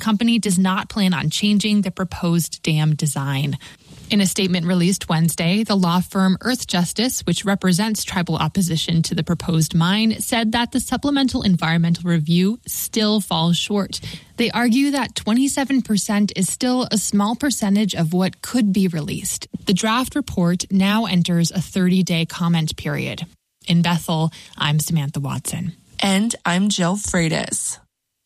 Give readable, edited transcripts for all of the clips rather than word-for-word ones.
company does not plan on changing the proposed dam design. In a statement released Wednesday, the law firm Earth Justice, which represents tribal opposition to the proposed mine, said that the supplemental environmental review still falls short. They argue that 27% is still a small percentage of what could be released. The draft report now enters a 30-day comment period. In Bethel, I'm Samantha Watson. And I'm Jill Freitas.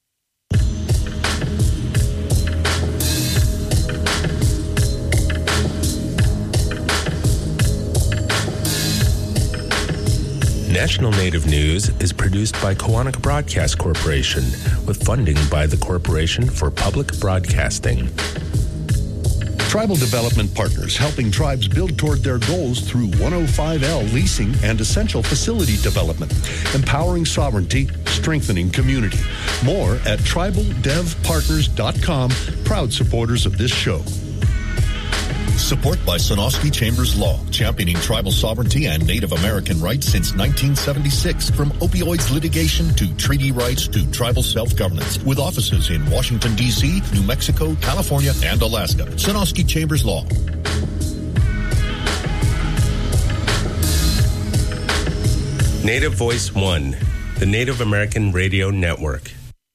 National Native News is produced by Koahnic Broadcast Corporation with funding by the Corporation for Public Broadcasting. Tribal Development Partners, helping tribes build toward their goals through 105L leasing and essential facility development, empowering sovereignty, strengthening community. More at tribaldevpartners.com, proud supporters of this show. Support by Sonosky Chambers Law, championing tribal sovereignty and Native American rights since 1976. From opioids litigation to treaty rights to tribal self-governance. With offices in Washington, D.C., New Mexico, California, and Alaska. Sonosky Chambers Law. Native Voice One, the Native American Radio Network.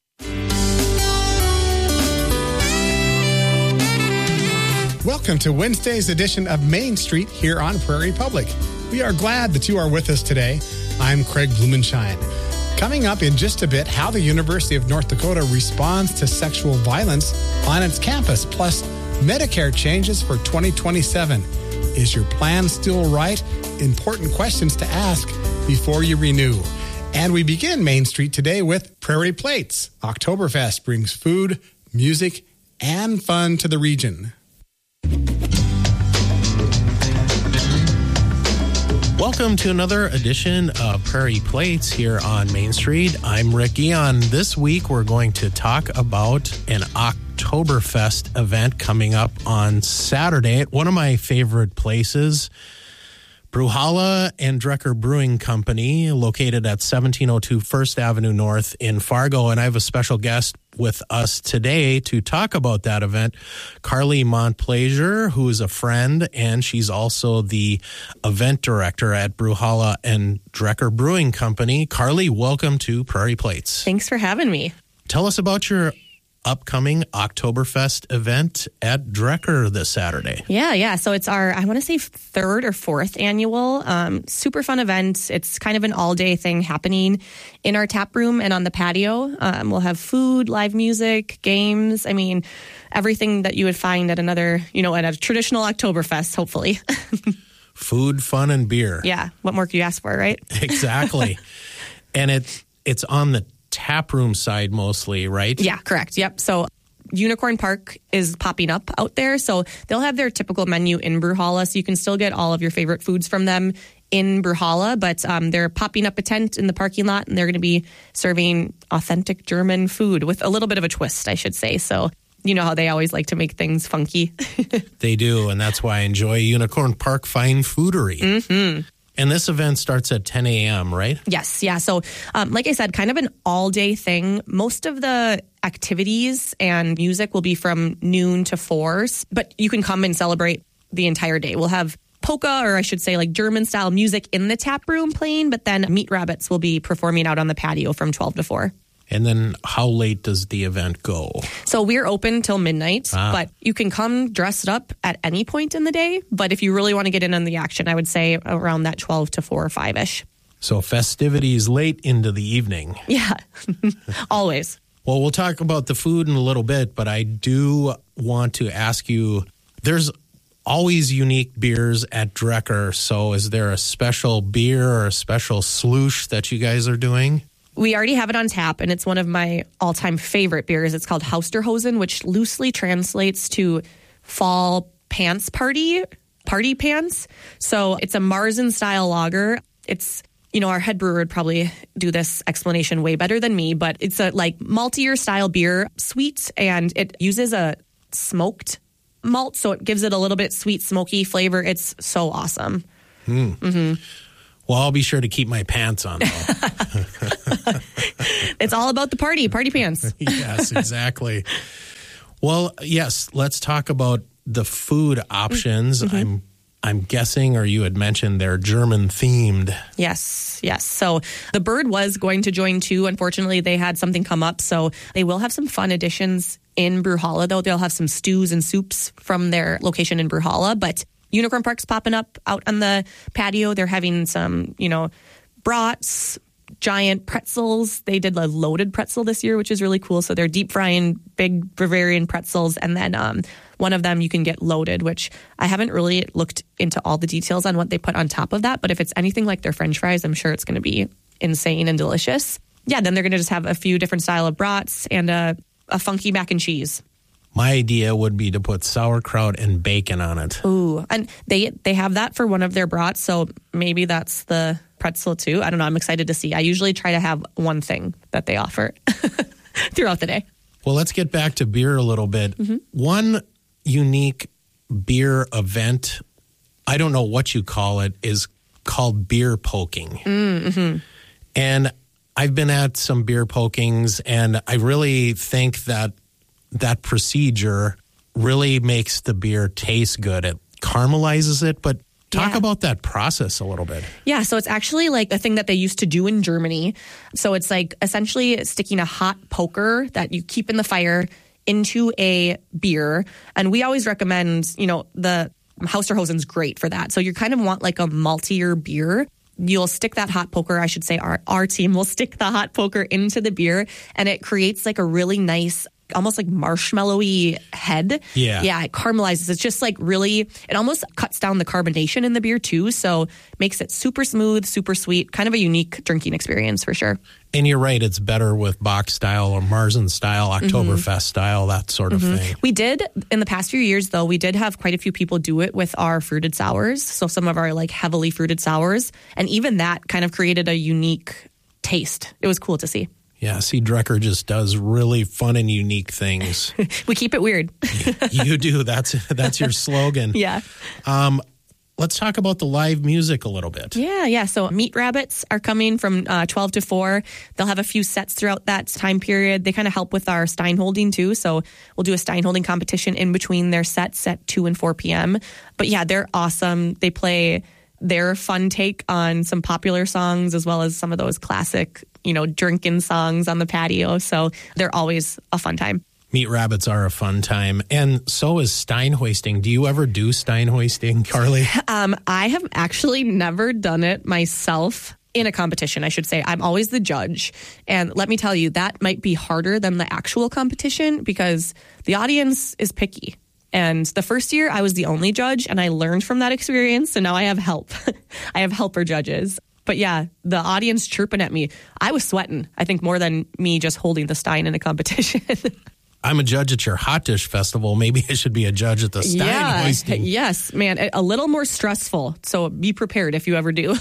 Welcome to Wednesday's edition of Main Street here on Prairie Public. We are glad that you are with us today. I'm Craig Blumenshine. Coming up in just a bit, how the University of North Dakota responds to sexual violence on its campus, plus Medicare changes for 2027. Is your plan still right? Important questions to ask before you renew. And we begin Main Street today with Prairie Plates. Oktoberfest brings food, music, and fun to the region. Welcome to another edition of Prairie Plates here on Main Street. I'm Rick Guion. This week we're going to talk about an Oktoberfest event coming up on Saturday at one of my favorite places, Bruhala and Drecker Brewing Company, located at 1702 First Avenue North in Fargo. And I have a special guest with us today to talk about that event, Carly Montplaisir, who is a friend, and she's also the event director at Bruhala and Drecker Brewing Company. Carly, welcome to Prairie Plates. Thanks for having me. Tell us about your upcoming Oktoberfest event at Drecker this Saturday. Yeah. So it's our, I want to say, third or fourth annual super fun event. It's kind of an all-day thing happening in our tap room and on the patio. We'll have food, live music, games. I mean, everything that you would find at another, at a traditional Oktoberfest, hopefully. Food, fun, and beer. Yeah. What more could you ask for, right? Exactly. And it's on the tap room side mostly, right? Yeah, correct. Yep. So Unicorn Park is popping up out there. So they'll have their typical menu in Bruhala. So you can still get all of your favorite foods from them in Bruhala. But they're popping up a tent in the parking lot, and they're going to be serving authentic German food with a little bit of a twist, I should say. So you know how they always like to make things funky. They do. And that's why I enjoy Unicorn Park Fine Foodery. Mm-hmm. And this event starts at 10 a.m., right? Yes. Yeah. So, like I said, kind of an all-day thing. Most of the activities and music will be from noon to 4, but you can come and celebrate the entire day. We'll have polka, or I should say like German-style music in the tap room playing, but then Meat Rabbits will be performing out on the patio from 12 to 4. And then how late does the event go? So we're open till midnight, but you can come dressed up at any point in the day. But if you really want to get in on the action, I would say around that 12 to 4 or 5-ish. So festivities late into the evening. Yeah, always. Well, we'll talk about the food in a little bit, but I do want to ask you, there's always unique beers at Drecker. So is there a special beer or a special sloosh that you guys are doing? We already have it on tap, and it's one of my all-time favorite beers. It's called Hausterhosen, which loosely translates to fall pants party pants. So it's a Marzen-style lager. It's, our head brewer would probably do this explanation way better than me, but it's a maltier style beer, sweet, and it uses a smoked malt, so it gives it a little bit sweet, smoky flavor. It's so awesome. Mm-hmm. Well, I'll be sure to keep my pants on, though. It's all about the party pants. Yes, exactly. Well, yes, let's talk about the food options. I'm guessing, or you had mentioned, they're German themed. Yes. So the Bird was going to join too. Unfortunately, they had something come up, so they will have some fun additions in Brewhalla, though. They'll have some stews and soups from their location in Brewhalla, but Unicorn Park's popping up out on the patio. They're having some, brats, giant pretzels. They did a loaded pretzel this year, which is really cool. So they're deep frying big Bavarian pretzels. And then one of them you can get loaded, which I haven't really looked into all the details on what they put on top of that. But if it's anything like their French fries, I'm sure it's going to be insane and delicious. Yeah, then they're going to just have a few different style of brats and a funky mac and cheese. My idea would be to put sauerkraut and bacon on it. Ooh, and they have that for one of their brats, so maybe that's the pretzel too. I don't know. I'm excited to see. I usually try to have one thing that they offer throughout the day. Well, let's get back to beer a little bit. One unique beer event, I don't know what you call it, is called beer poking. And I've been at some beer pokings, and I really think that procedure really makes the beer taste good. It caramelizes it, but talk about that process a little bit. Yeah, so it's actually like a thing that they used to do in Germany. So it's like essentially sticking a hot poker that you keep in the fire into a beer. And we always recommend, the Hausterhosen's great for that. So you kind of want like a maltier beer. You'll stick that hot poker, I should say, our team will stick the hot poker into the beer, and it creates like a really nice, almost like marshmallowy head. Yeah, it caramelizes. It's just like really, it almost cuts down the carbonation in the beer too. So makes it super smooth, super sweet, kind of a unique drinking experience for sure. And you're right, it's better with Bach style or Marzen style, Oktoberfest style, that sort of thing. We did, in the past few years though, we did have quite a few people do it with our fruited sours. So some of our like heavily fruited sours. And even that kind of created a unique taste. It was cool to see. Yeah, see, Drecker just does really fun and unique things. We keep it weird. You do. That's your slogan. Yeah. Let's talk about the live music a little bit. Yeah. So Meat Rabbits are coming from 12 to 4. They'll have a few sets throughout that time period. They kind of help with our Steinholding too. So we'll do a Steinholding competition in between their sets at 2 and 4 p.m. But yeah, they're awesome. They play their fun take on some popular songs as well as some of those classic, drinking songs on the patio. So they're always a fun time. Meat Rabbits are a fun time. And so is Steinhoisting. Do you ever do Steinhoisting, Carly? I have actually never done it myself in a competition, I should say. I'm always the judge. And let me tell you, that might be harder than the actual competition because the audience is picky. And the first year I was the only judge and I learned from that experience. So now I have help. I have helper judges. But yeah, the audience chirping at me, I was sweating, I think, more than me just holding the stein in a competition. I'm a judge at your Hot Dish Festival. Maybe I should be a judge at the Steinhoisting. Yes, man. A little more stressful. So be prepared if you ever do.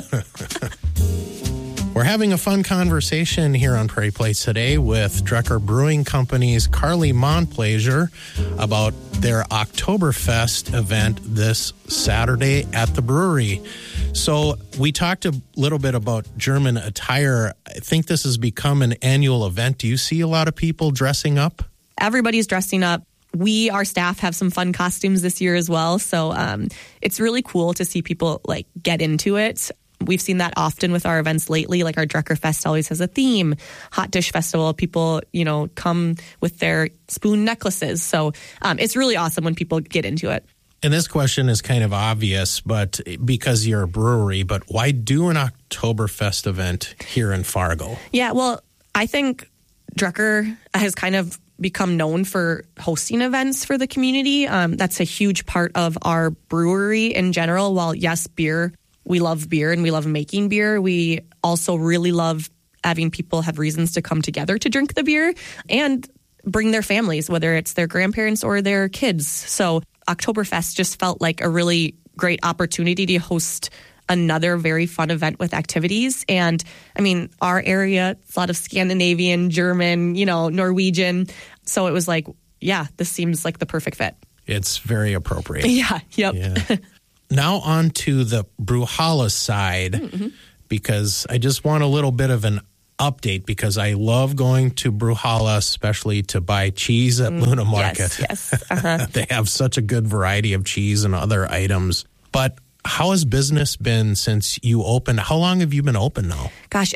We're having a fun conversation here on Prairie Plates today with Drecker Brewing Company's Carly Montplaisir about their Oktoberfest event this Saturday at the brewery. So we talked a little bit about German attire. I think this has become an annual event. Do you see a lot of people dressing up? Everybody's dressing up. Our staff have some fun costumes this year as well. So it's really cool to see people get into it. We've seen that often with our events lately, like our Drecker Fest always has a theme. Hot Dish Festival, people, come with their spoon necklaces. So it's really awesome when people get into it. And this question is kind of obvious, but because you're a brewery, but why do an Oktoberfest event here in Fargo? Yeah, well, I think Drecker has kind of become known for hosting events for the community. That's a huge part of our brewery in general. While, yes, we love beer and we love making beer, we also really love having people have reasons to come together to drink the beer and bring their families, whether it's their grandparents or their kids. So Oktoberfest just felt like a really great opportunity to host another very fun event with activities. And I mean, our area, it's a lot of Scandinavian, German, Norwegian. So it was like, yeah, this seems like the perfect fit. It's very appropriate. Yeah. Yep. Yeah. Now on to the Brewhalla side, because I just want a little bit of an update because I love going to Bruhala, especially to buy cheese at Luna Market. Yes. Uh-huh. They have such a good variety of cheese and other items. But how has business been since you opened? How long have you been open now? Gosh,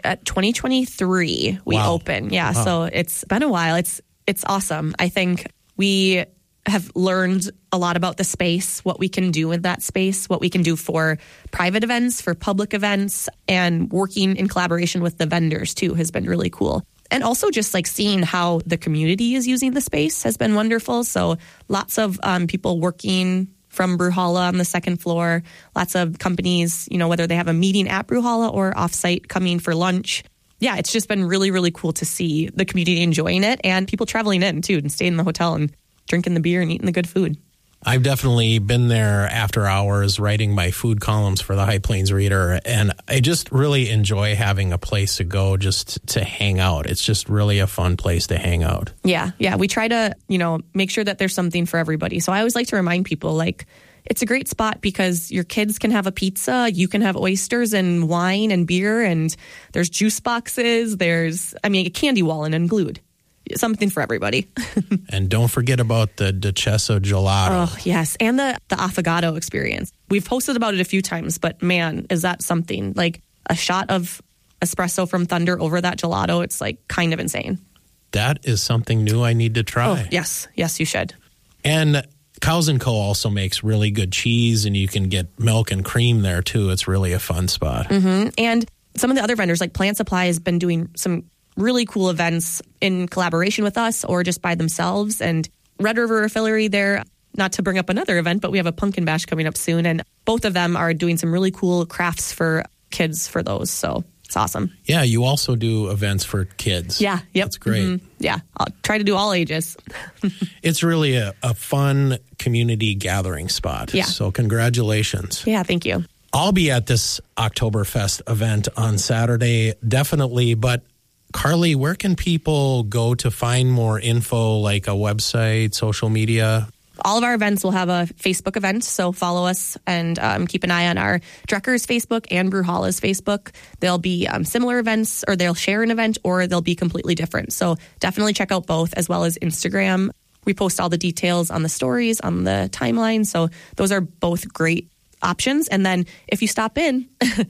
2023 we opened. Yeah, so it's been a while. It's awesome. I think we have learned a lot about the space, what we can do in that space, what we can do for private events, for public events, and working in collaboration with the vendors too has been really cool. And also just like seeing how the community is using the space has been wonderful. So lots of people working from Bruhala on the second floor, lots of companies, whether they have a meeting at Bruhala or offsite coming for lunch. Yeah, it's just been really, really cool to see the community enjoying it and people traveling in too and staying in the hotel and drinking the beer and eating the good food. I've definitely been there after hours writing my food columns for the High Plains Reader, and I just really enjoy having a place to go just to hang out. It's just really a fun place to hang out. Yeah. We try to, make sure that there's something for everybody. So I always like to remind people, it's a great spot because your kids can have a pizza, you can have oysters and wine and beer, and there's juice boxes, there's, a candy wall and unglued. Something for everybody. And don't forget about the Duchessa Gelato. Oh, yes. And the affogato experience. We've posted about it a few times, but man, is that something. Like a shot of espresso from Thunder over that gelato, it's kind of insane. That is something new I need to try. Oh, yes. Yes, you should. And Cows & Co. also makes really good cheese, and you can get milk and cream there too. It's really a fun spot. Mm-hmm. And some of the other vendors, like Plant Supply, has been doing some really cool events in collaboration with us or just by themselves. And Red River Fillery there, not to bring up another event, but we have a pumpkin bash coming up soon. And both of them are doing some really cool crafts for kids for those. So it's awesome. Yeah, you also do events for kids. Yeah, yep. That's great. Mm-hmm. Yeah, I'll try to do all ages. It's really a fun community gathering spot. Yeah. So congratulations. Yeah, thank you. I'll be at this Oktoberfest event on Saturday, definitely, but Carly, where can people go to find more info, like a website, social media? All of our events will have a Facebook event, so follow us and keep an eye on our Drecker's Facebook and Bruhala's Facebook. There'll be similar events, or they'll share an event, or they'll be completely different. So definitely check out both, as well as Instagram. We post all the details on the stories, on the timeline, so those are both great options. And then if you stop in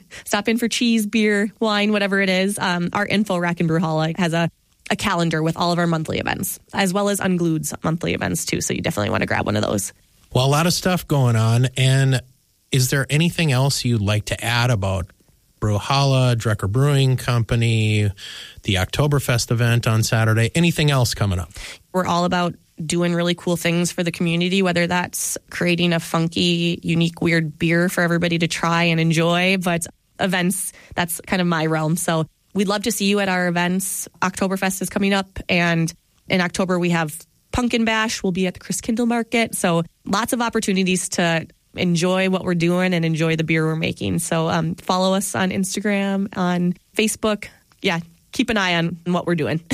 for cheese, beer, wine, whatever it is, our info rack in Bruhala has a calendar with all of our monthly events, as well as Unglued's monthly events too. So you definitely want to grab one of those. Well, a lot of stuff going on. And is there anything else you'd like to add about Bruhala, Drecker Brewing Company, the Oktoberfest event on Saturday? Anything else coming up? We're all about doing really cool things for the community, whether that's creating a funky, unique, weird beer for everybody to try and enjoy. But events, that's kind of my realm. So we'd love to see you at our events. Oktoberfest is coming up, and in October we have Pumpkin Bash. We'll be at the Christkindl Market. So lots of opportunities to enjoy what we're doing and enjoy the beer we're making. So follow us on Instagram, on Facebook. Yeah, keep an eye on what we're doing.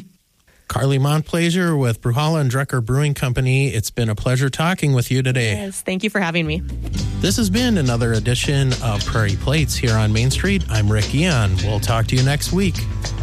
Carly Montplaisir with Bruhala and Drecker Brewing Company. It's been a pleasure talking with you today. Yes, thank you for having me. This has been another edition of Prairie Plates here on Main Street. I'm Rick Eon. We'll talk to you next week.